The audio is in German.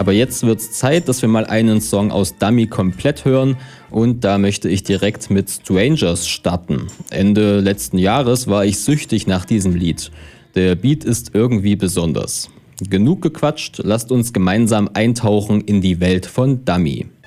Aber jetzt wird's Zeit, dass wir mal einen Song aus Dummy komplett hören und da möchte ich direkt mit Strangers starten. Ende letzten Jahres war ich süchtig nach diesem Lied. Der Beat ist irgendwie besonders. Genug gequatscht, lasst uns gemeinsam eintauchen in die Welt von Dummy.